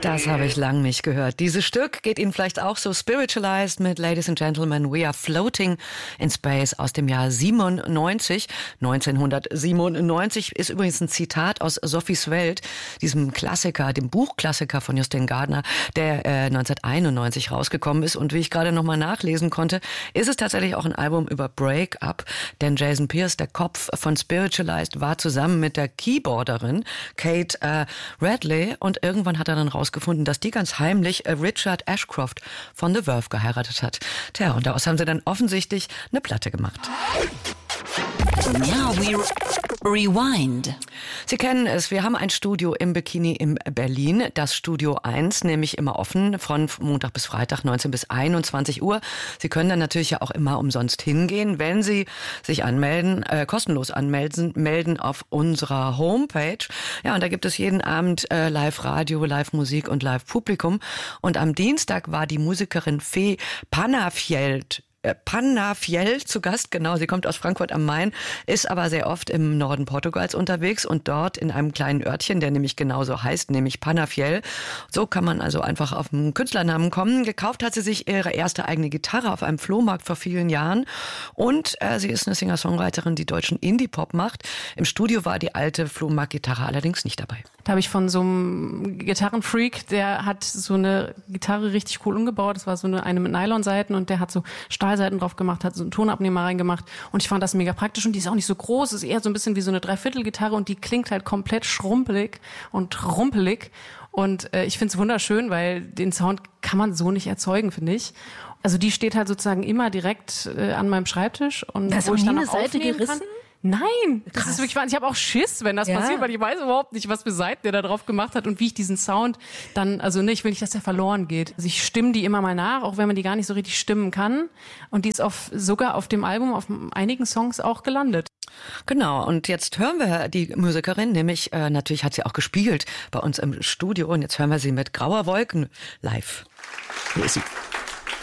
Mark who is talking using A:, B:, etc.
A: Das habe ich lang nicht gehört. Dieses Stück geht Ihnen vielleicht auch so. Spiritualized mit Ladies and Gentlemen, We Are Floating in Space aus dem Jahr 97. 1997 ist übrigens ein Zitat aus Sophies Welt, diesem Klassiker, dem Buchklassiker von Justin Gardner, der 1991 rausgekommen ist. Und wie ich gerade nochmal nachlesen konnte, ist es tatsächlich auch ein Album über Break-up. Denn Jason Pierce, der Kopf von Spiritualized, war zusammen mit der Keyboarderin Kate Radley und irgendwann hat er dann rausgefunden, dass die ganz heimlich Richard Ashcroft von The Verve geheiratet hat. Tja, und daraus haben sie dann offensichtlich eine Platte gemacht.
B: Now we rewind.
A: Sie kennen es, wir haben ein Studio im Bikini in Berlin, das Studio 1, nämlich immer offen von Montag bis Freitag 19 bis 21 Uhr. Sie können dann natürlich ja auch immer umsonst hingehen, wenn Sie sich anmelden, kostenlos melden auf unserer Homepage. Ja, und da gibt es jeden Abend Live-Radio, Live-Musik und Live-Publikum. Und am Dienstag war die Musikerin Fee Pannafiel zu Gast, genau, sie kommt aus Frankfurt am Main, ist aber sehr oft im Norden Portugals unterwegs und dort in einem kleinen Örtchen, der nämlich genauso heißt, nämlich Pannafiel. So kann man also einfach auf einen Künstlernamen kommen. Gekauft hat sie sich ihre erste eigene Gitarre auf einem Flohmarkt vor vielen Jahren und sie ist eine Singer-Songwriterin, die deutschen Indie-Pop macht. Im Studio war die alte Flohmarkt-Gitarre allerdings nicht dabei.
C: Da habe ich von so einem Gitarrenfreak, der hat so eine Gitarre richtig cool umgebaut. Das war so eine mit Nylonseiten und der hat so Stahlseiten drauf gemacht, hat so einen Tonabnehmer reingemacht und ich fand das mega praktisch und die ist auch nicht so groß, ist eher so ein bisschen wie so eine Dreiviertelgitarre und die klingt halt komplett schrumpelig und rumpelig und ich finde es wunderschön, weil den Sound kann man so nicht erzeugen, finde ich. Also die steht halt sozusagen immer direkt an meinem Schreibtisch und
D: da ist
C: wo
D: auch
C: ich
D: nie
C: dann
D: eine
C: auch
D: Seite
C: aufnehmen
D: gerissen?
C: kann. Nein, das ist wirklich wahr. Ich habe auch Schiss, wenn das passiert, weil ich weiß überhaupt nicht, was für Seiten der da drauf gemacht hat und wie ich diesen Sound dann, also ich will nicht, dass der verloren geht. Also ich stimme die immer mal nach, auch wenn man die gar nicht so richtig stimmen kann. Und die ist sogar auf dem Album, auf einigen Songs auch gelandet.
A: Genau, und jetzt hören wir die Musikerin, nämlich natürlich hat sie auch gespielt bei uns im Studio und jetzt hören wir sie mit Grauer Wolken live.
E: Hier ist sie.